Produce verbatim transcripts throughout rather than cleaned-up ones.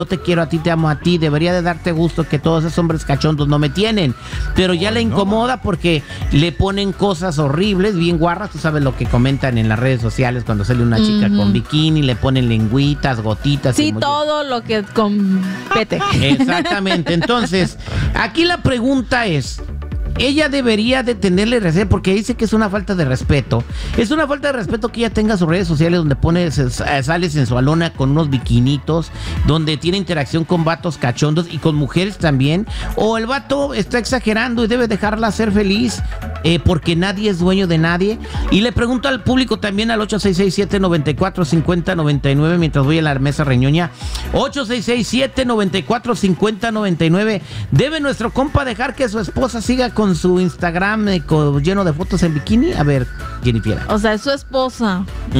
yo te quiero a ti, te amo a ti, debería de darte gusto que todos esos hombres cachondos no me tienen, pero ya le incomoda porque le ponen cosas horribles, bien guarras, tú sabes lo que comentan en las redes sociales cuando sale una chica uh-huh. con bikini, le ponen lengüitas, gotitas. Sí, todo lo que compete. Exactamente, entonces, aquí la pregunta es, ella debería de tenerle respeto porque dice que es una falta de respeto. Es una falta de respeto que ella tenga sus redes sociales donde pone, sale sensualona con unos bikinitos, donde tiene interacción con vatos cachondos y con mujeres también. O el vato está exagerando y debe dejarla ser feliz eh, porque nadie es dueño de nadie. Y le pregunto al público también al ocho seis seis, siete nueve cuatro, cinco cero nueve nueve mientras voy a la mesa reñoña. ocho seis seis, siete nueve cuatro, cinco cero nueve nueve. ¿Debe nuestro compa dejar que su esposa siga con su Instagram eh, con, lleno de fotos en bikini? A ver, Jennifer. O sea, es su esposa. Mm.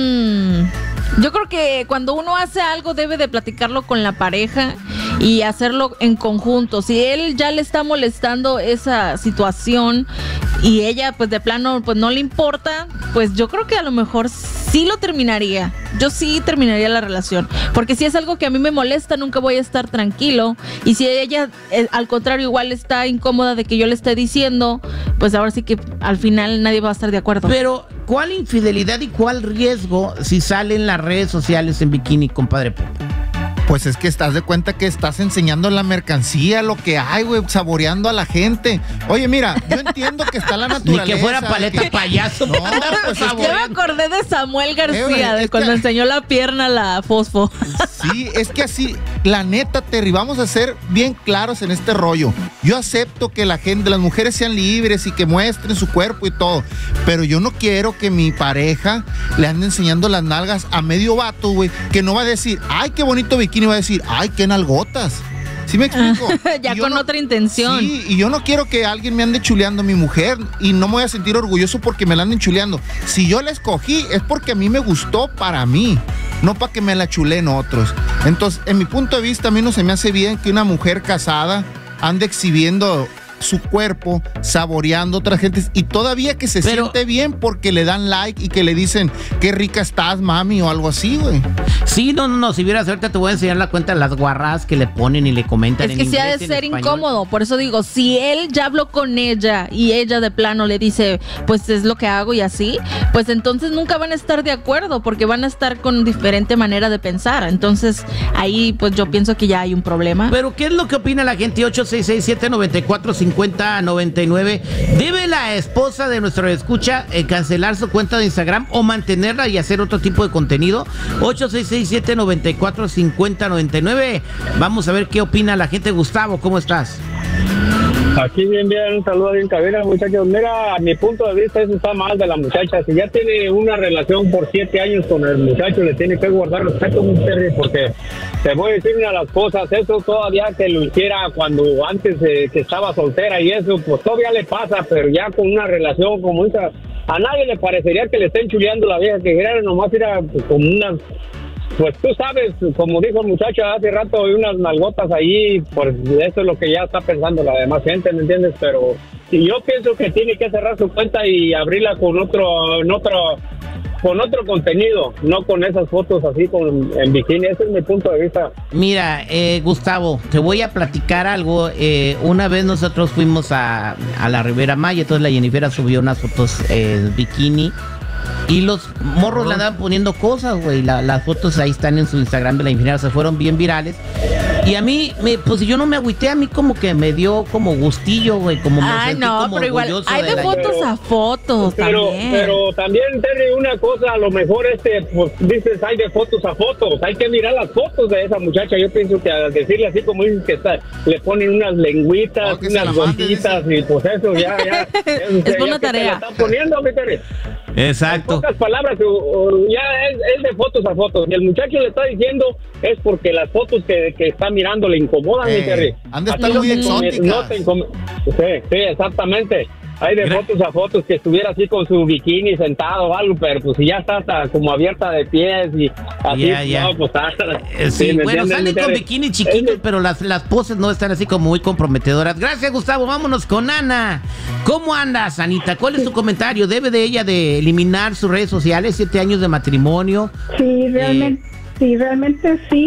Mm. Yo creo que cuando uno hace algo debe de platicarlo con la pareja y hacerlo en conjunto. Si él ya le está molestando esa situación y ella pues de plano pues no le importa, pues yo creo que a lo mejor sí lo terminaría. Yo sí terminaría la relación, porque si es algo que a mí me molesta, nunca voy a estar tranquilo. Y si ella, eh, al contrario, igual está incómoda de que yo le esté diciendo, pues ahora sí que al final nadie va a estar de acuerdo. Pero, ¿cuál infidelidad y cuál riesgo si sale en las redes sociales en bikini, compadre Popo? Pues es que estás de cuenta que estás enseñando la mercancía, lo que hay, güey, saboreando a la gente. Oye, mira, yo entiendo que está la naturaleza. Ni que fuera paleta que... payaso. No, pues yo me acordé de Samuel García, eh, wey, de cuando que... enseñó la pierna a la Fosfo. Sí, es que así, la neta, Terry, vamos a ser bien claros en este rollo. Yo acepto que la gente, las mujeres sean libres y que muestren su cuerpo y todo, pero yo no quiero que mi pareja le ande enseñando las nalgas a medio vato, güey, que no va a decir, ay, qué bonito bikini. Y va a decir, ay, qué nalgotas. ¿Sí me explico? Ya con no, otra intención. Sí, y yo no quiero que alguien me ande chuleando a mi mujer y no me voy a sentir orgulloso porque me la anden chuleando. Si yo la escogí es porque a mí me gustó para mí, no para que me la chuleen otros. Entonces, en mi punto de vista, a mí no se me hace bien que una mujer casada ande exhibiendo su cuerpo, saboreando a otras gentes y todavía que se Pero, siente bien porque le dan like y que le dicen qué rica estás, mami, o algo así, güey. Sí, no, no, no, si vieras ahorita te voy a enseñar la cuenta de las guarras que le ponen y le comentan en inglés. Es que sí ha de ser incómodo, por eso digo, si él ya habló con ella y ella de plano le dice, pues es lo que hago y así, pues entonces nunca van a estar de acuerdo porque van a estar con diferente manera de pensar. Entonces ahí pues yo pienso que ya hay un problema. Pero ¿qué es lo que opina la gente? ocho seis seis, siete nueve cuatro, cinco cero nueve nueve. ¿Debe la esposa de nuestro escucha eh, cancelar su cuenta de Instagram o mantenerla y hacer otro tipo de contenido? ocho seis seis, siete nueve cuatro, cinco cero nueve nueve. Vamos a ver qué opina la gente. Gustavo, ¿cómo estás? Aquí bien, bien, un saludo bien cabina, muchachos. Mira, a mi punto de vista eso está mal de la muchacha. Si ya tiene una relación por siete años con el muchacho, le tiene que guardar respeto, porque te voy a decir una de las cosas, eso todavía que lo hiciera cuando antes eh, que estaba soltera y eso, pues todavía le pasa, pero ya con una relación como esa, a nadie le parecería que le estén chuleando la vieja, que era nomás era pues, como unas... Pues tú sabes, como dijo el muchacho hace rato, hay unas nalgotas ahí, pues eso es lo que ya está pensando la demás gente, ¿me entiendes? Pero yo pienso que tiene que cerrar su cuenta y abrirla con otro, en otro, con otro contenido, no con esas fotos así con, en bikini. Ese es mi punto de vista. Mira, eh, Gustavo, te voy a platicar algo. Eh, una vez nosotros fuimos a, a la Riviera Maya, entonces la Jennifer subió unas fotos eh, bikini. Y los morros le andaban poniendo cosas, güey. La, las fotos ahí están en su Instagram de la Infinidad, se fueron bien virales. Y a mí, me, pues yo no me agüité, a mí como que me dio como gustillo, güey. Como me Ay, sentí no, como pero igual, hay de, de fotos pero, a fotos pero, también. Pero también, Terry, una cosa, a lo mejor este, pues dices, hay de fotos a fotos. Hay que mirar las fotos de esa muchacha. Yo pienso que al decirle así como dices que está, le ponen unas lengüitas, oh, unas gotitas, y pues eso ya, ya. Es, es buena tarea. La están poniendo, mi Terry. Exacto. En pocas palabras, ya es, es de fotos a fotos. Y el muchacho le está diciendo es porque las fotos que, que está mirando le incomodan, eh, mi Terry. Han de estar muy exóticas. No te incom- sí, sí, exactamente. Hay de Gra- fotos a fotos que estuviera así con su bikini sentado o algo, pero pues si ya está hasta como abierta de pies y así, yeah, yeah. no, pues está. Eh, sí, sí bueno, salen con bikini chiquitos, pero las, las poses no están así como muy comprometedoras. Gracias, Gustavo. Vámonos con Ana. ¿Cómo andas, Anita? ¿Cuál es tu comentario? ¿Debe de ella de eliminar sus redes sociales? Siete años de matrimonio. Sí, realmente, eh, sí, realmente sí.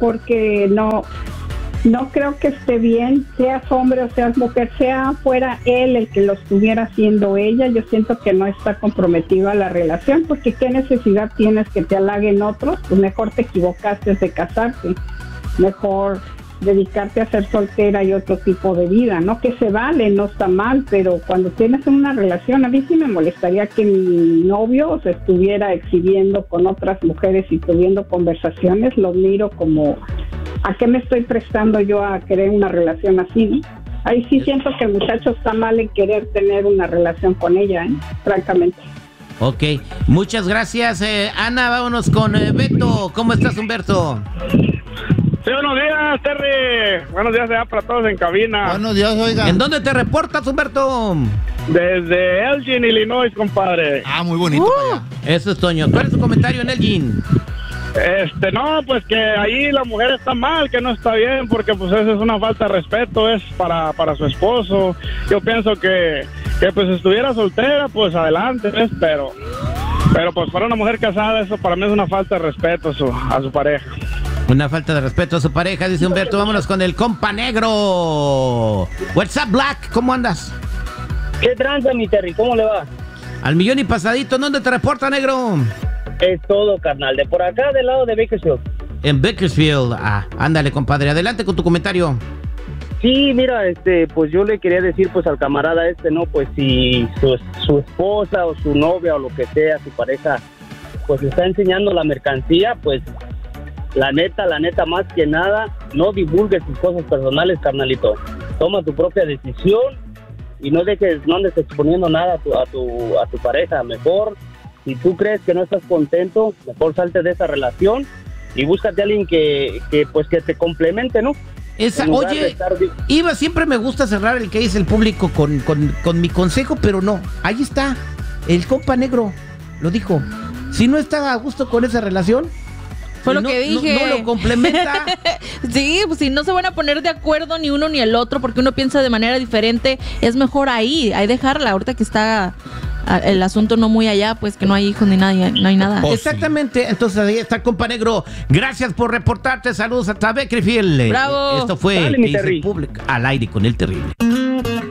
porque no, no creo que esté bien, seas hombre o seas mujer, sea fuera él el que lo estuviera haciendo ella, yo siento que no está comprometida la relación, porque qué necesidad tienes que te halaguen otros, pues mejor te equivocaste de casarte, mejor dedicarte a ser soltera y otro tipo de vida, ¿no? Que se vale, no está mal, pero cuando tienes una relación, a mí sí me molestaría que mi novio se estuviera exhibiendo con otras mujeres y tuviendo conversaciones, lo miro como, ¿a qué me estoy prestando yo a querer una relación así, ¿no? Ahí sí siento que el muchacho está mal en querer tener una relación con ella, ¿eh? Francamente. Ok, muchas gracias, eh, Ana. Vámonos con eh, Beto. ¿Cómo estás, Humberto? Sí, buenos días, Terry. Buenos días allá para todos en cabina. Buenos días, oiga. ¿En dónde te reportas, Humberto? Desde Elgin, Illinois, compadre. Ah, muy bonito Uh. para allá. Eso es Toño. ¿Cuál es tu comentario en Elgin? Este, no, pues que ahí la mujer está mal, que no está bien, porque pues eso es una falta de respeto, es para, para su esposo. Yo pienso que, que pues estuviera soltera, pues adelante, ¿ves? Pero, pero pues para una mujer casada, eso para mí es una falta de respeto a su, a su pareja. Una falta de respeto a su pareja, dice Humberto. Vámonos con el compa negro. What's up, Black? ¿Cómo andas? ¿Qué tranza, mi Terry? ¿Cómo le va? Al millón y pasadito. ¿Dónde te reporta, negro? Es todo, carnal. De por acá, del lado de Bakersfield. En Bakersfield. Ah, ándale, compadre. Adelante con tu comentario. Sí, mira, este, pues yo le quería decir, pues, al camarada este, ¿no? Pues si su, su esposa o su novia o lo que sea, su pareja, pues le está enseñando la mercancía, pues, la neta, la neta, más que nada, no divulgues tus cosas personales, carnalito. Toma tu propia decisión y no dejes, no andes exponiendo nada a tu, a tu, a tu pareja. Mejor, si tú crees que no estás contento, mejor salte de esa relación y búscate a alguien que, que pues, que te complemente, ¿no? Esa, En lugar de oye, estar di- Iba, siempre me gusta cerrar el que dice el público con, con, con mi consejo, pero no. Ahí está. El compa negro lo dijo. Si no está a gusto con esa relación, Fue lo no- que dije. No, no lo complementa. Sí, pues si no se van a poner de acuerdo ni uno ni el otro porque uno piensa de manera diferente, es mejor ahí, ahí dejarla. Ahorita que está ah, el asunto no muy allá, pues que no hay hijos ni nadie, no hay nada. Oh, Exactamente. Entonces ahí está el compa negro. Gracias por reportarte. Saludos hasta Bakersfield. Bravo. Esto fue Dale, que mi dice Terry. el público al aire con el terrible.